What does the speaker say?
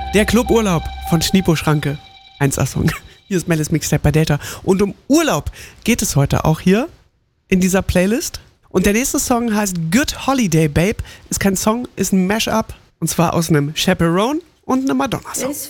Der Cluburlaub von Schnipo Schranke. 1A-Song. Hier ist Melis Mixtape bei Delta. Und um Urlaub geht es heute auch hier in dieser Playlist. Und der nächste Song heißt Good Holiday Babe. Ist kein Song, ist ein Mashup. Und zwar aus einem Chaperone und einem Madonna-Song.